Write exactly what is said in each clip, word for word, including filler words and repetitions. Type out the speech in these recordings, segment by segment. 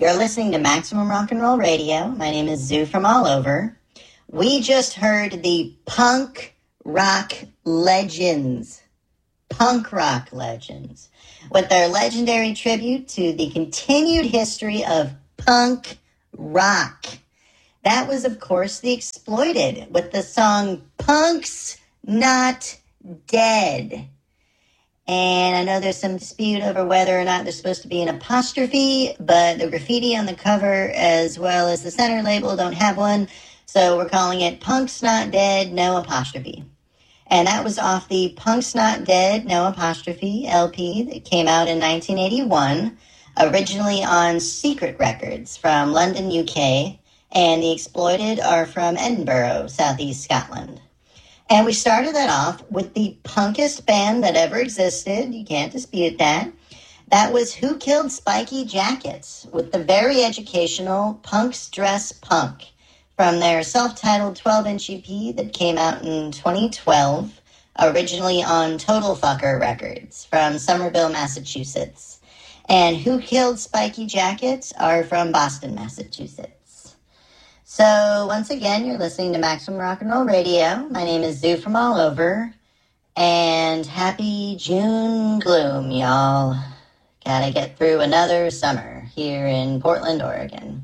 You're listening to Maximum Rock and Roll Radio. My name is Zoo from all over. We just heard the punk rock legends, punk rock legends, with their legendary tribute to the continued history of punk rock. That was, of course, The Exploited with the song Punk's Not Dead. And I know there's some dispute over whether or not there's supposed to be an apostrophe, but the graffiti on the cover as well as the center label don't have one, so we're calling it Punk's Not Dead, no apostrophe. And that was off the Punk's Not Dead, no apostrophe L P that came out in nineteen eighty-one, originally on Secret Records from London, U K, and The Exploited are from Edinburgh, southeast Scotland. And we started that off with the punkest band that ever existed. You can't dispute that. That was Who Killed Spiky Jackets with the very educational Punks Dress Punk from their self-titled twelve-inch E P that came out in twenty twelve, originally on Total Fucker Records from Somerville, Massachusetts. And Who Killed Spiky Jackets are from Boston, Massachusetts. So, once again, you're listening to Maximum Rock and Roll Radio. My name is Zoo from all over. And happy June gloom, y'all. Gotta get through another summer here in Portland, Oregon.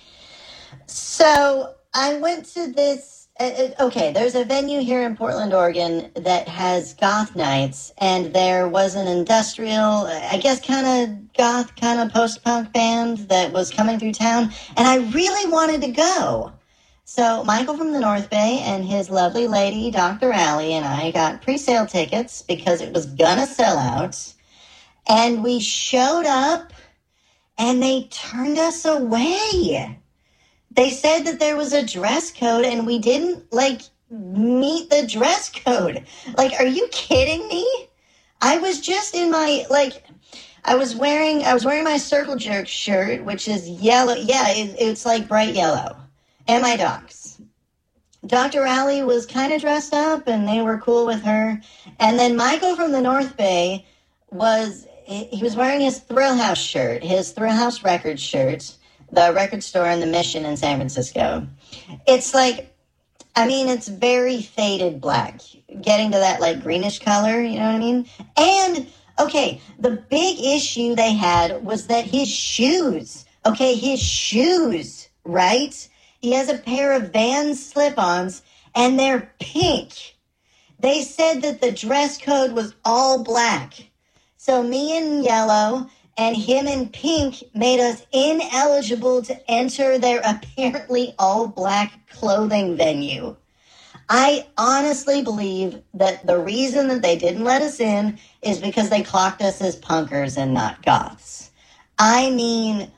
So, I went to this... Uh, okay, there's a venue here in Portland, Oregon that has goth nights, and there was an industrial, I guess kind of goth, kind of post-punk band that was coming through town, and I really wanted to go. So Michael from the North Bay and his lovely lady, Doctor Allie, and I got pre-sale tickets because it was gonna sell out, and we showed up, and they turned us away. They said that there was a dress code, and we didn't, like, meet the dress code. Like, are you kidding me? I was just in my, like, I was wearing, I was wearing my Circle Jerk shirt, which is yellow. Yeah, it, it's, like, bright yellow. And my docs. Doctor Allie was kind of dressed up, and they were cool with her. And then Michael from the North Bay was, he was wearing his Thrill House shirt, his Thrill House Records shirt, the record store in the Mission in San Francisco. It's like, I mean, it's very faded black, getting to that, like, greenish color, you know what I mean? And, okay, the big issue they had was that his shoes, okay, his shoes, right? He has a pair of Vans slip-ons, and they're pink. They said that the dress code was all black. So me in yellow and him in pink made us ineligible to enter their apparently all-black clothing venue. I honestly believe that the reason that they didn't let us in is because they clocked us as punkers and not goths. I mean,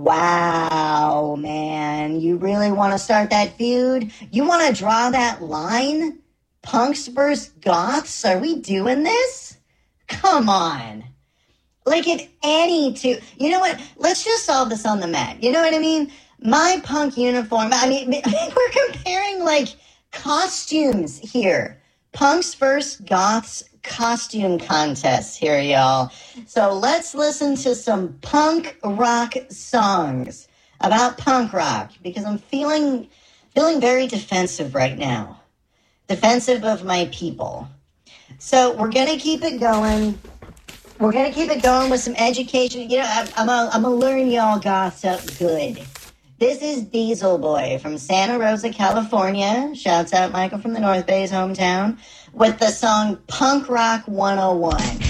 wow, man. You really want to start that feud? You want to draw that line? Punks versus goths? Are we doing this? Come on. Like, if any two... You know what? Let's just solve this on the mat. You know what I mean? My punk uniform... I mean, we're comparing, like, costumes here. Punks versus goths costume contests here, y'all. So let's listen to some punk rock songs about punk rock, because I'm feeling feeling very defensive right now. Defensive of my people. So we're going to keep it going... We're going to keep it going with some education. You know, I'm, I'm going I'm to learn y'all goths up good. This is Diesel Boy from Santa Rosa, California. Shouts out Michael from the North Bay's hometown with the song Punk Rock one oh one.